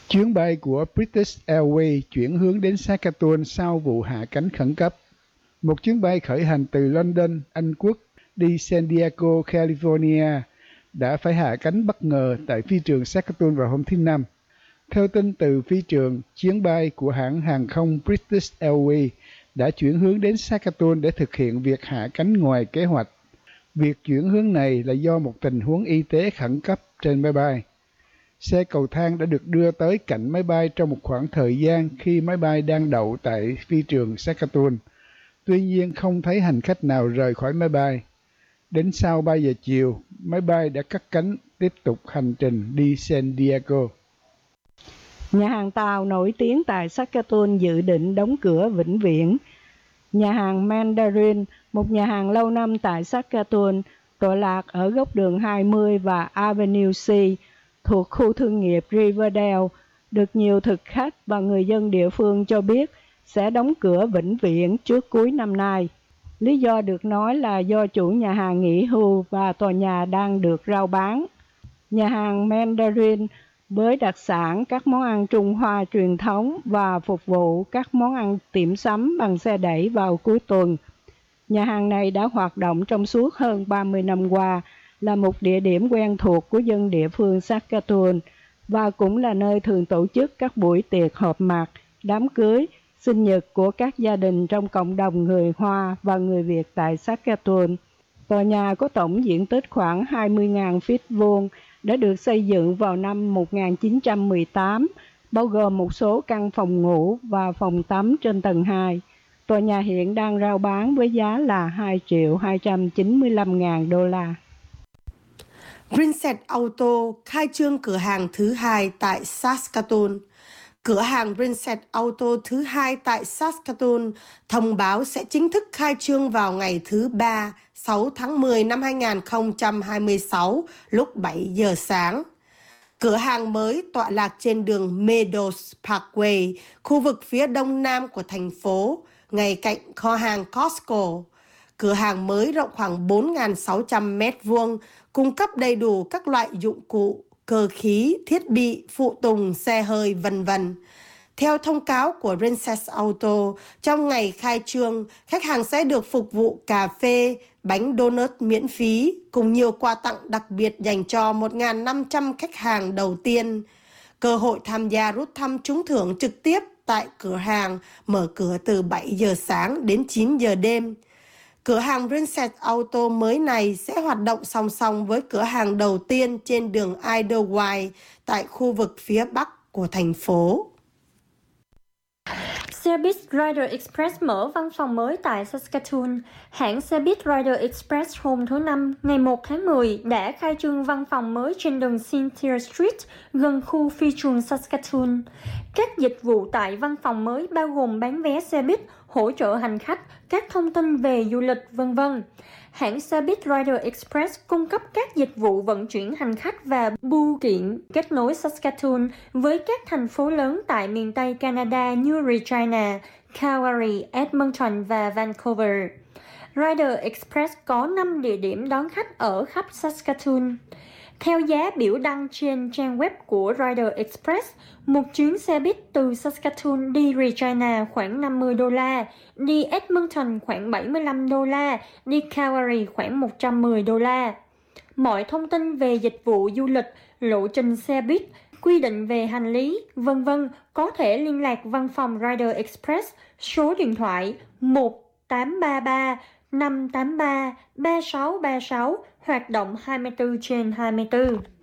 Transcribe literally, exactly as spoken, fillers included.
Chuyến bay của British Airways chuyển hướng đến Saskatoon sau vụ hạ cánh khẩn cấp. Một chuyến bay khởi hành từ London, Anh Quốc đi San Diego, California đã phải hạ cánh bất ngờ tại phi trường Saskatoon vào hôm thứ Năm. Theo tin từ phi trường, chuyến bay của hãng hàng không British Airways đã chuyển hướng đến Saskatoon để thực hiện việc hạ cánh ngoài kế hoạch. Việc chuyển hướng này là do một tình huống y tế khẩn cấp trên máy bay. Xe cầu thang đã được đưa tới cạnh máy bay trong một khoảng thời gian khi máy bay đang đậu tại phi trường Saskatoon. Tuy nhiên không thấy hành khách nào rời khỏi máy bay. Đến sau ba giờ chiều, máy bay đã cất cánh tiếp tục hành trình đi San Diego. Nhà hàng tàu nổi tiếng tại Saskatoon dự định đóng cửa vĩnh viễn. Nhà hàng Mandarin, một nhà hàng lâu năm tại Saskatoon, tọa lạc ở góc đường hai mươi và Avenue C, thuộc khu thương nghiệp Riverdale, được nhiều thực khách và người dân địa phương cho biết sẽ đóng cửa vĩnh viễn trước cuối năm nay. Lý do được nói là do chủ nhà hàng nghỉ hưu và tòa nhà đang được rao bán. Nhà hàng Mandarin với đặc sản các món ăn Trung Hoa truyền thống và phục vụ các món ăn tiệm sắm bằng xe đẩy vào cuối tuần. Nhà hàng này đã hoạt động trong suốt hơn ba mươi năm qua, là một địa điểm quen thuộc của dân địa phương Saskatoon và cũng là nơi thường tổ chức các buổi tiệc họp mặt, đám cưới, sinh nhật của các gia đình trong cộng đồng người Hoa và người Việt tại Saskatoon. Tòa nhà có tổng diện tích khoảng hai mươi nghìn feet vuông, đã được xây dựng vào năm một nghìn chín trăm mười tám, bao gồm một số căn phòng ngủ và phòng tắm trên tầng hai. Tòa nhà hiện đang rao bán với giá là hai triệu hai trăm chín mươi lăm ngàn đô la. Princess Auto khai trương cửa hàng thứ hai tại Saskatoon. Cửa hàng Princess Auto thứ hai tại Saskatoon thông báo sẽ chính thức khai trương vào ngày thứ Ba, sáu tháng mười năm hai nghìn không trăm hai mươi sáu, lúc bảy giờ sáng. Cửa hàng mới tọa lạc trên đường Meadows Parkway, khu vực phía đông nam của thành phố, ngay cạnh kho hàng Costco. Cửa hàng mới rộng khoảng bốn nghìn sáu trăm mét vuông, cung cấp đầy đủ các loại dụng cụ, cơ khí, thiết bị, phụ tùng, xe hơi, vân vân. Theo thông cáo của Princess Auto, trong ngày khai trương, khách hàng sẽ được phục vụ cà phê, bánh donut miễn phí, cùng nhiều quà tặng đặc biệt dành cho một nghìn năm trăm khách hàng đầu tiên. Cơ hội tham gia rút thăm trúng thưởng trực tiếp tại cửa hàng mở cửa từ bảy giờ sáng đến chín giờ đêm. Cửa hàng Princess Auto mới này sẽ hoạt động song song với cửa hàng đầu tiên trên đường Idlewild tại khu vực phía bắc của thành phố. Xe buýt Rider Express mở văn phòng mới tại Saskatoon. Hãng xe buýt Rider Express hôm thứ Năm, ngày một tháng mười, đã khai trương văn phòng mới trên đường Cynthia Street, gần khu phi trường Saskatoon. Các dịch vụ tại văn phòng mới bao gồm bán vé xe buýt, hỗ trợ hành khách, các thông tin về du lịch, vân vân. Hãng xe buýt Rider Express cung cấp các dịch vụ vận chuyển hành khách và bưu kiện kết nối Saskatoon với các thành phố lớn tại miền Tây Canada như Regina, Calgary, Edmonton và Vancouver. Rider Express có năm địa điểm đón khách ở khắp Saskatoon. Theo giá biểu đăng trên trang web của Rider Express, một chuyến xe buýt từ Saskatoon đi Regina khoảng năm mươi đô la, đi Edmonton khoảng bảy mươi lăm đô la, đi Calgary khoảng một trăm mười đô la. Mọi thông tin về dịch vụ du lịch, lộ trình xe buýt, quy định về hành lý, vân vân có thể liên lạc văn phòng Rider Express, số điện thoại một tám ba ba năm tám ba ba sáu ba sáu, hoạt động hai mươi bốn trên hai mươi bốn.